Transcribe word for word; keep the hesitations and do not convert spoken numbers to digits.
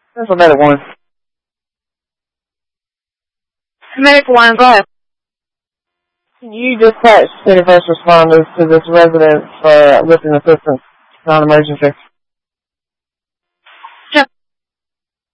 Central Medic one. Medic one, go ahead. Can you dispatch city first responders to this residence for lifting assistance, non-emergency?